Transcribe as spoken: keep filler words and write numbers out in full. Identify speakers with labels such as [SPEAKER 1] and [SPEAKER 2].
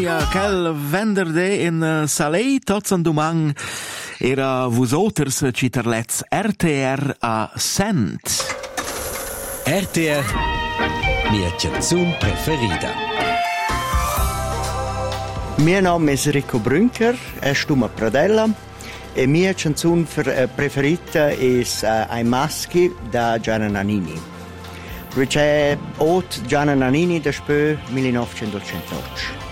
[SPEAKER 1] Maria, quel venerdì in uh, Salei, tots en domang, era vosoters citerlets R T R a Cent.
[SPEAKER 2] R T R, mia canzun preferida.
[SPEAKER 3] Mio nome è Rico Brünker, e stumo a Pradella, e mia canzun preferita è uh, Ai Maschi da Gianna Nannini. Perché Ot Gianna Nannini da spö millenovecentocentottantotto.